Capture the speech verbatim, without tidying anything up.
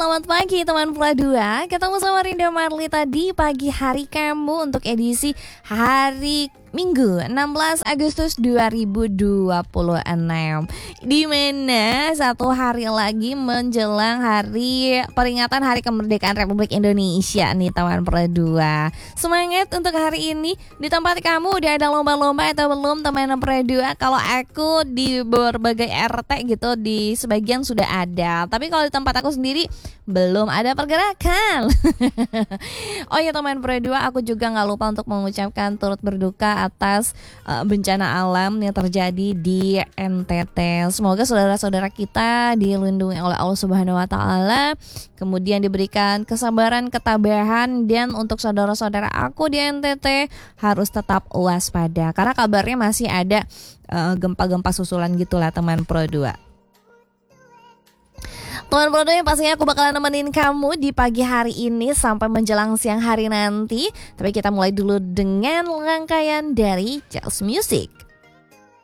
selamat pagi teman Pula dua. Ketemu sama Rinda Marlita di pagi hari kamu untuk edisi hari Minggu enam belas Agustus dua ribu dua puluh enam. Di mana satu hari lagi menjelang hari peringatan Hari Kemerdekaan Republik Indonesia nih teman Pula dua. Semangat untuk hari ini. Di tempat kamu udah ada lomba-lomba atau belum teman Pula dua? Kalau aku di berbagai R T gitu di sebagian sudah ada. Tapi kalau di tempat aku sendiri belum ada pergerakan. Oh ya teman Pula dua, aku juga gak lupa untuk mengucapkan turut berduka atas uh, bencana alam yang terjadi di N T T. Semoga saudara-saudara kita dilindungi oleh Allah Subhanahu wa taala, kemudian diberikan kesabaran, ketabahan, dan untuk saudara-saudara aku di N T T harus tetap waspada karena kabarnya masih ada uh, gempa-gempa susulan gitulah teman Pro dua. Teman Pro dua yang pastinya aku bakalan nemenin kamu di pagi hari ini sampai menjelang siang hari nanti. Tapi kita mulai dulu dengan rangkaian dari Jazz Music.